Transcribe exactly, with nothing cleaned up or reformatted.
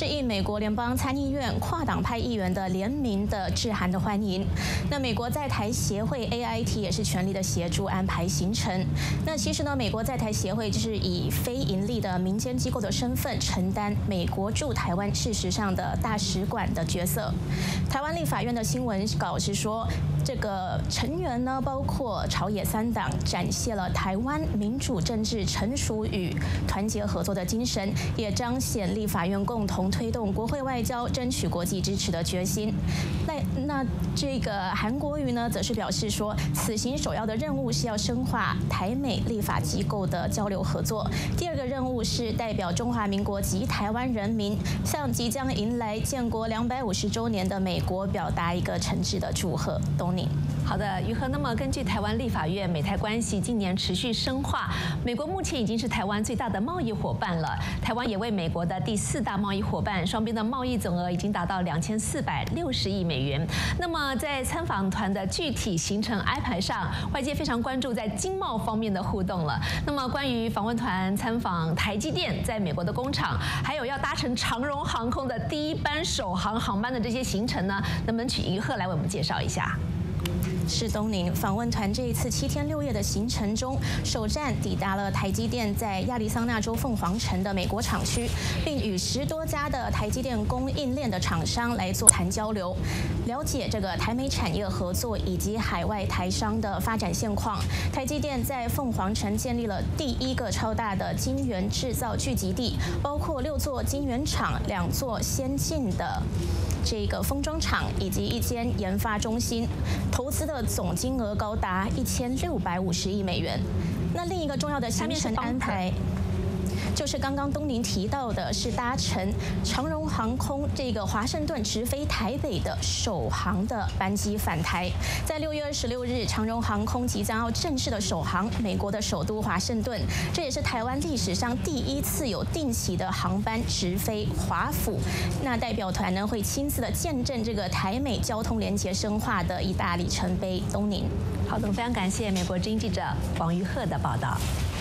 是应美国联邦参议院跨党派议员的联名的致函的欢迎。那美国在台协会 A I T 也是全力的协助安排行程。那其实呢，美国在台协会就是以非盈利的民间机构的身份，承担美国驻台湾事实上的大使馆的角色。台湾立法院的新闻稿是说，这个成员呢，包括朝野三党，展现了台湾民主政治成熟与团结合作的精神，也彰显立法院共同推动国会外交、争取国际支持的决心。那那这个韩国瑜呢，则是表示说，此行首要的任务是要深化台美立法机构的交流合作。第二个任务是代表中华民国及台湾人民，向即将迎来建国两百五十周年的美国表达一个诚挚的祝贺。东宁。 好的，于和。那么根据台湾立法院，美台关系近年持续深化，美国目前已经是台湾最大的贸易伙伴了。台湾也为美国的第四大贸易伙伴，双边的贸易总额已经达到两千四百六十亿美元。那么在参访团的具体行程安排上，外界非常关注在经贸方面的互动了。那么关于访问团参访台积电在美国的工厂，还有要搭乘长荣航空的第一班首航航班的这些行程呢，能不能请于鹤来为我们介绍一下？ 是东宁访问团这一次七天六夜的行程中，首站抵达了台积电在亚利桑那州凤凰城的美国厂区，并与十多家的台积电供应链的厂商来座谈交流，了解这个台美产业合作以及海外台商的发展现况。台积电在凤凰城建立了第一个超大的晶圆制造聚集地，包括六座晶圆厂、两座先进的这个封装厂以及一间研发中心，投资的总金额高达一千六百五十亿美元。那另一个重要的行程安排，就是刚刚东宁提到的，是搭乘长荣航空这个华盛顿直飞台北的首航的班机返台。在六月二十六日，长荣航空即将要正式的首航美国的首都华盛顿，这也是台湾历史上第一次有定期的航班直飞华府。那代表团呢，会亲自的见证这个台美交通连结深化的一大里程碑。东宁， 好的，非常感谢美国之音记者王于鹤的报道。